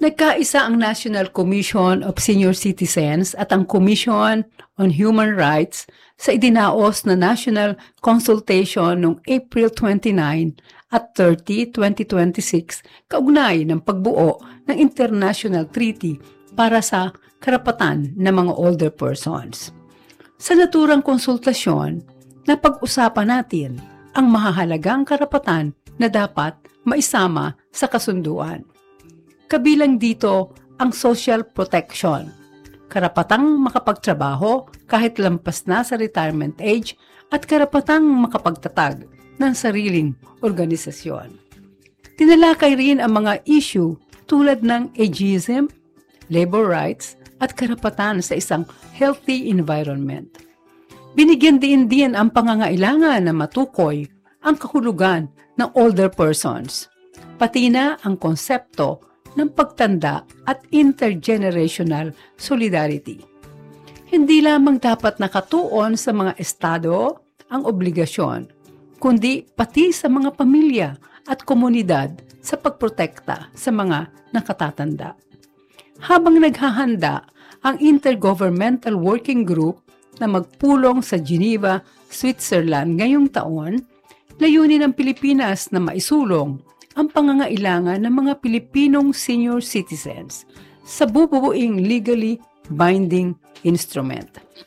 Nagkaisa ang National Commission of Senior Citizens at ang Commission on Human Rights sa idinaos na National Consultation noong April 29 at 30, 2026 kaugnay ng pagbuo ng International Treaty para sa karapatan ng mga older persons. Sa naturang konsultasyon, napag-usapan natin ang mahahalagang karapatan na dapat maisama sa kasunduan. Kabilang dito ang social protection, karapatang makapagtrabaho kahit lampas na sa retirement age at karapatang makapagtatag ng sariling organisasyon. Tinalakay rin ang mga issue tulad ng ageism, labor rights at karapatan sa isang healthy environment. Binigyan din ang pangangailangan na matukoy ang kahulugan ng older persons, pati na ang konsepto ng pagtanda at intergenerational solidarity. Hindi lamang dapat nakatuon sa mga estado ang obligasyon, kundi pati sa mga pamilya at komunidad sa pagprotekta sa mga nakatatanda. Habang naghahanda ang Intergovernmental Working Group na magpulong sa Geneva, Switzerland ngayong taon, layunin ng Pilipinas na maisulong ang pangangailangan ng mga Pilipinong senior citizens sa bubuing legally binding instrument.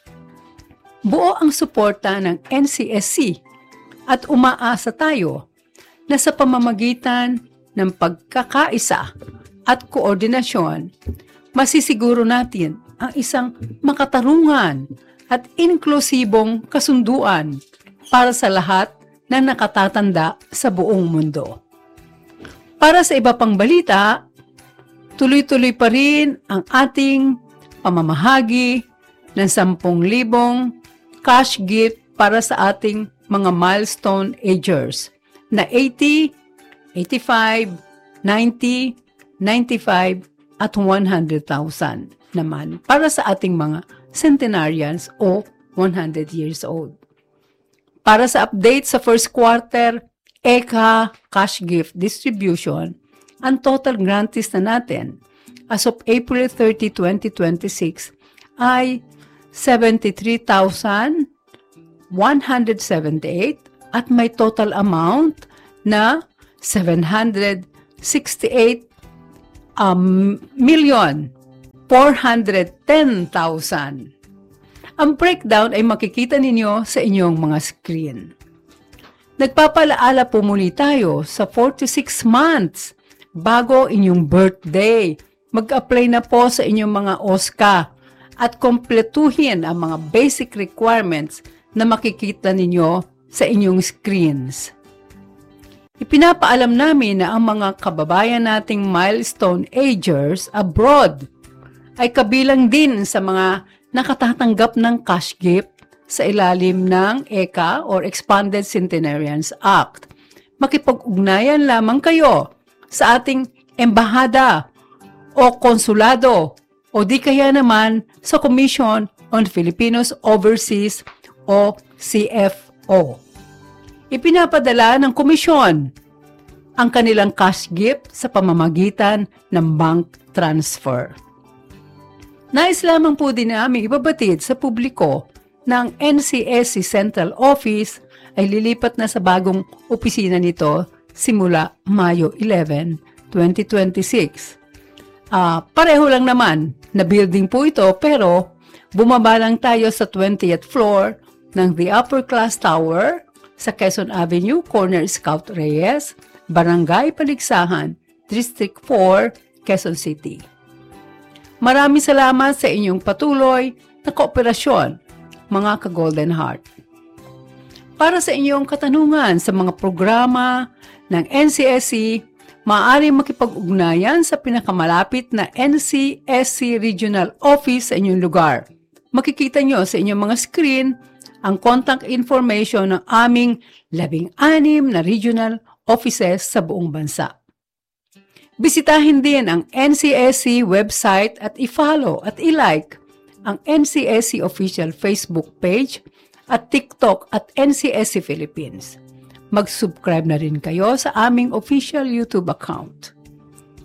Buo ang suporta ng NCSC at umaasa tayo na sa pamamagitan ng pagkakaisa at koordinasyon, masisiguro natin ang isang makatarungan at inklusibong kasunduan para sa lahat na nakatatanda sa buong mundo. Para sa iba pang balita, tuloy-tuloy pa rin ang ating pamamahagi ng 10,000 cash gift para sa ating mga milestone agers na 80, 85, 90, 95 at 100,000 naman para sa ating mga centenarians o 100 years old. Para sa update sa first quarter ECA cash gift distribution, ang total grantees na natin as of April 30, 2026 ay 73,178 at may total amount na 768,410,000. Ang breakdown ay makikita ninyo sa inyong mga screen. Nagpapalaala po muli tayo sa 4 to 6 months bago inyong birthday. Mag-apply na po sa inyong mga OSCA at kompletuhin ang mga basic requirements na makikita ninyo sa inyong screens. Ipinapaalam namin na ang mga kababayan nating milestone agers abroad ay kabilang din sa mga nakatatanggap ng cash gift sa ilalim ng ECA or Expanded Centenarians Act. Makipag-ugnayan lamang kayo sa ating embahada o konsulado o di kaya naman sa Commission on Filipinos Overseas o CFO. Ipinapadala ng komisyon ang kanilang cash gift sa pamamagitan ng bank transfer. Nais lamang po din namin ibabatid sa publiko ng NCSC Central Office ay lilipat na sa bagong opisina nito simula Mayo 11, 2026. Pareho lang naman na building po ito pero bumaba lang tayo sa 20th floor ng The Upper Class Tower sa Quezon Avenue, Corner Scout Reyes, Barangay Paligsahan, District 4, Quezon City. Maraming salamat sa inyong patuloy na kooperasyon, mga ka-Golden Heart. Para sa inyong katanungan sa mga programa ng NCSC, maaari makipag-ugnayan sa pinakamalapit na NCSC Regional Office sa inyong lugar. Makikita nyo sa inyong mga screen ang contact information ng aming 16 na regional offices sa buong bansa. Bisitahin din ang NCSC website at i-follow at i-like ang NCSC official Facebook page at TikTok at NCSC Philippines. Mag-subscribe na rin kayo sa aming official YouTube account.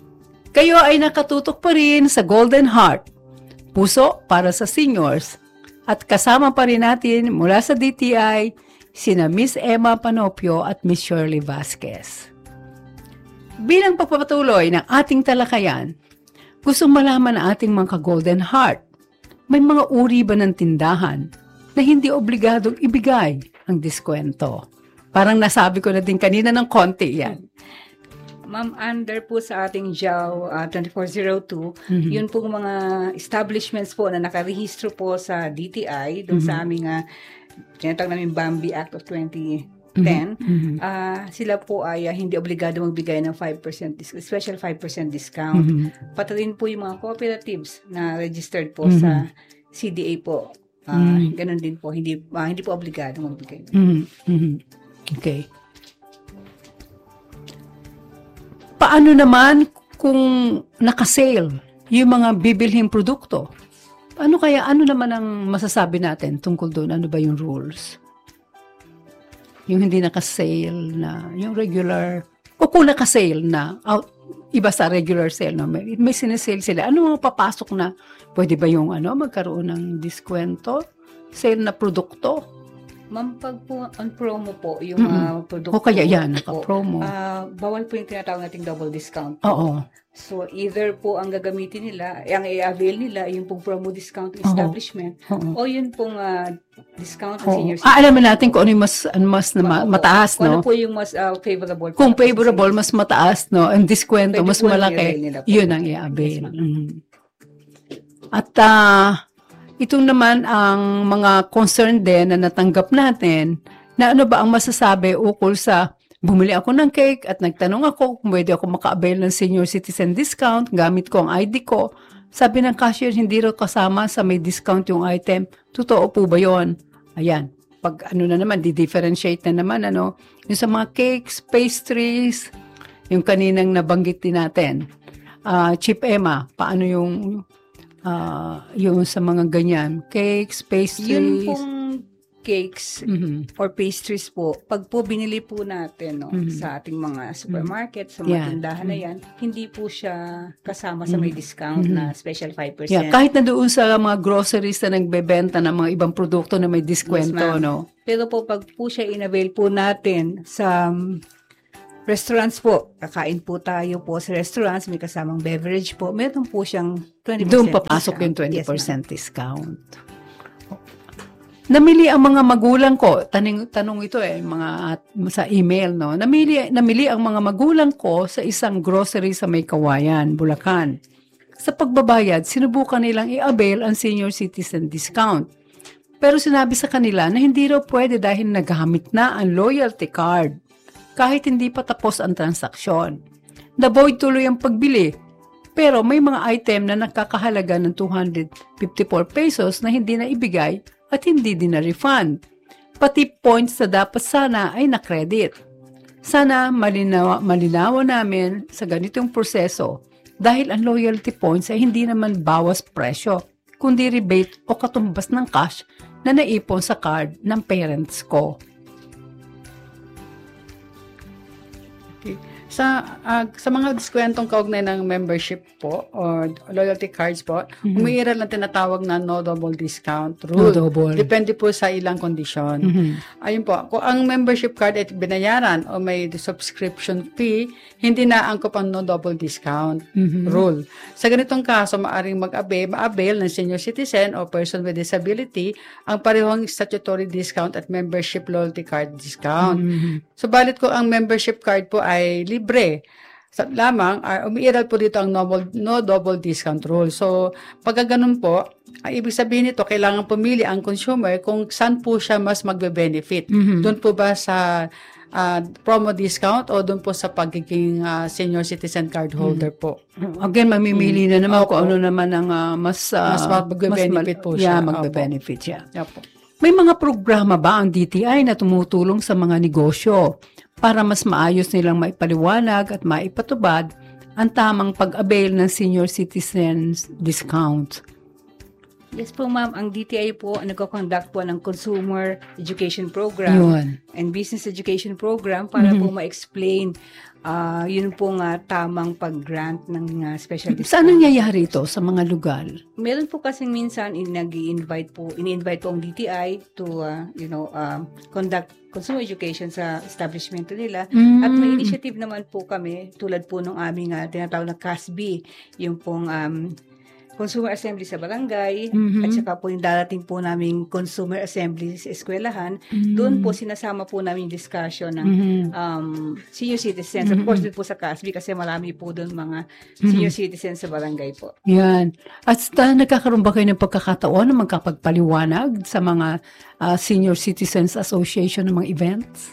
Kayo ay nakatutok pa rin sa Golden Heart, puso para sa seniors. At kasama pa rin natin mula sa DTI, sina Miss Emma Panopio at Miss Shirley Vasquez. Bilang pagpapatuloy ng ating talakayan, gustong malaman ng ating mga Golden Heart, may mga uri ba ng tindahan na hindi obligadong ibigay ang diskwento? Parang nasabi ko na din kanina ng konti yan. Ma'am, under po sa ating JAW 2402, yun pong mga establishments po na nakarehistro po sa DTI, doon sa aming tinatawag namin Bambi Act of 2010, sila po ay hindi obligado magbigay ng 5% special 5% discount. Pati rin po yung mga cooperatives na registered po sa CDA po. Ganun din po, hindi po obligado magbigay. Okay. Paano naman kung naka-sale yung mga bibilhing produkto? Ano naman ang masasabi natin tungkol doon? Ano ba yung rules? Yung hindi naka-sale na, yung regular, o kung naka-sale na, iba sa regular sale, no? May sinesale sila. Ano mga papasok na, pwede ba yung magkaroon ng diskwento? Sale na produkto? Ma'am, pag po on promo po, yung produkto. O kaya yan, naka-promo. Bawal po yung tinatawag nating double discount. Oo. So, either po ang gagamitin nila, ang i-avail nila, yung pong promo discount establishment, o yun pong discount ng senior citizen. Alam natin kung ano yung mas mataas, no? Ano po yung mas favorable. Kung favorable, mas mataas, no? Ang diskwento, Pwede mas po malaki. nila po. Yun ang i-avail. At itong naman ang mga concern din na natanggap natin na ano ba ang masasabi ukol sa bumili ako ng cake at nagtanong ako kung pwede ako maka-avail ng senior citizen discount gamit ko ang ID ko. Sabi ng cashier, hindi raw kasama sa may discount yung item. Totoo po ba yun? Ayan. Pag na naman, di-differentiate na naman, yung sa mga cakes, pastries, yung kaninang nabanggit din natin. Chief Emma, paano yung sa mga ganyan, cakes, pastries. Yun pong cakes or pastries po, pag po binili po natin sa ating mga supermarket, sa mga tindahan na yan, hindi po siya kasama sa may discount na special 5%. Yeah, kahit na doon sa mga groceries na nagbebenta ng mga ibang produkto na may diskwento, no? Pero po, pag po siya in-avail po natin sa restaurants po, kakain po tayo po sa restaurants, may kasamang beverage po, meron po siyang 20% doon papasok discount. Yung 20% discount. Namili ang mga magulang ko, tanong ito mga sa email, no? Namili ang mga magulang ko sa isang grocery sa May Kawayan, Bulacan. Sa pagbabayad, sinubukan nilang i-avail ang senior citizen discount. Pero sinabi sa kanila na hindi raw pwede dahil nagamit na ang loyalty card. Kahit hindi pa tapos ang transaksyon. Na-void tuloy ang pagbili. Pero may mga item na nakakahalaga ng 254 pesos na hindi na ibigay at hindi din na-refund. Pati points na dapat sana ay na-credit. Sana malinawan namin sa ganitong proseso dahil ang loyalty points ay hindi naman bawas presyo, kundi rebate o katumbas ng cash na naipon sa card ng parents ko. Okay. Sa mga diskwentong kaugnay ng membership po or loyalty cards po, umiiral na tinatawag na no double discount rule. No double. Depende po sa ilang kondisyon. Ayun po, kung ang membership card ay binayaran o may subscription fee, hindi na angkop ang no double discount rule. Sa ganitong kaso, maaring ma-avail ng senior citizen o person with disability ang parehong statutory discount at membership loyalty card discount. Subalit kung ang membership card po ay libre, lamang umiiral po dito ang no double discount rule. So, pagka ganun po, ay ibig sabihin nito, kailangan pumili ang consumer kung saan po siya mas magbe-benefit. Doon po ba sa promo discount o doon po sa pagiging senior citizen card holder po? Again, mamimili na naman kung ano naman ang mas magbe-benefit po siya. Magbe-benefit siya. Opo. May mga programa ba ang DTI na tumutulong sa mga negosyo para mas maayos nilang maipaliwanag at maipatubad ang tamang pag-avail ng senior citizens discount? Yes po, ma'am. Ang DTI po, nagko-conduct po ng consumer education program Yun. and business education program para po ma-explain yun po nga tamang pag-grant ng special discount. Saan nangyayari ito sa mga lugar? Meron po kasing minsan ini-invite po ang DTI to conduct consumer education sa establishmento nila. At may initiative naman po kami tulad po ng aming tinatawag na CASB, yung pong Consumer Assembly sa barangay, at saka po yung darating po naming Consumer Assembly sa eskwelahan. Doon po sinasama po namin yung discussion ng senior citizens. Of course, doon po sa CASB kasi marami po doon mga senior citizens sa barangay po. Yan. At nagkakaroon ba kayo ng pagkakataon na magkapagpaliwanag sa mga Senior Citizens Association ng mga events?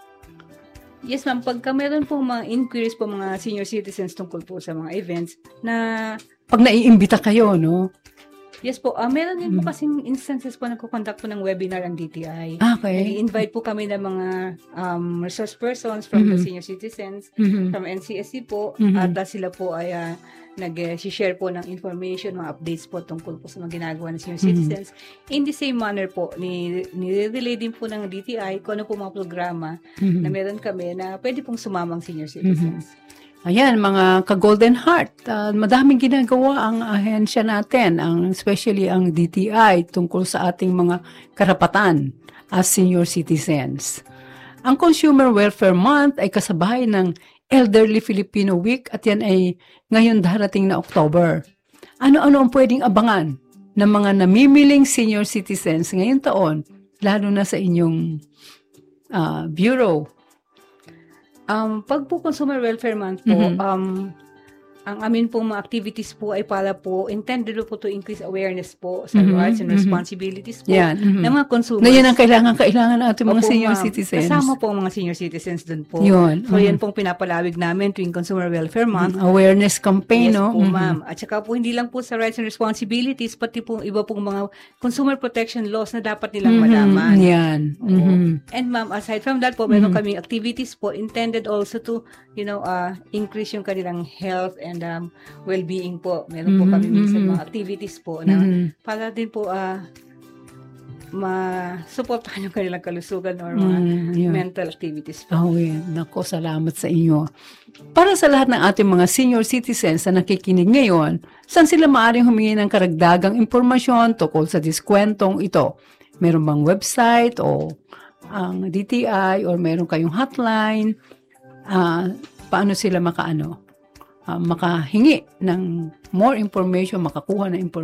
Yes, ma'am. Pagka meron po mga inquiries po mga senior citizens tungkol po sa mga events na Pag naiimbita kayo, no? yes po, meron din po kasing instances po nagko-conduct po ng webinar ang DTI. Okay. Nag-invite po kami ng mga resource persons from the senior citizens, from NCSC po, at sila po ay nag-share po ng information, mga updates po tungkol po sa mga ginagawa ng senior citizens. In the same manner po, nire-relay din po ng DTI kung ano po mga programa na meron kami na pwede pong sumamang senior citizens. Ayan, mga ka-Golden Heart, madaming ginagawa ang ahensya natin, especially ang DTI tungkol sa ating mga karapatan as senior citizens. Ang Consumer Welfare Month ay kasabay ng Elderly Filipino Week at yan ay ngayon darating na October. Ano-ano ang pwedeng abangan ng mga namimiling senior citizens ngayong taon, lalo na sa inyong bureau? Pag po Consumer Welfare Month po, ang amin pong mga activities po ay para po intended po to increase awareness po sa rights and responsibilities po ng mga consumers. Na yun ang kailangan ng ating mga Opo, senior ma'am. citizens. Kasama po ang mga senior citizens dun po. Yun. So, yan pong pinapalawig namin tuwing Consumer Welfare Month. Awareness campaign, Yes no? po, ma'am. At saka po, hindi lang po sa rights and responsibilities, pati po iba pong mga consumer protection laws na dapat nilang malaman. Yan. And ma'am, aside from that po, meron kaming activities po intended also to, increase yung kanilang health and well-being po. Meron po kami minsan mga activities po na para din po ma-supportahan yung kanilang kalusugan or mga mental activities po. Oh, yan. Nako, salamat sa inyo. Para sa lahat ng ating mga senior citizens na nakikinig ngayon, saan sila maaaring humingi ng karagdagang impormasyon tungkol sa diskwentong ito? Meron bang website o ang DTI or meron kayong hotline? Paano sila makahingi ng more information, makakuha ng information?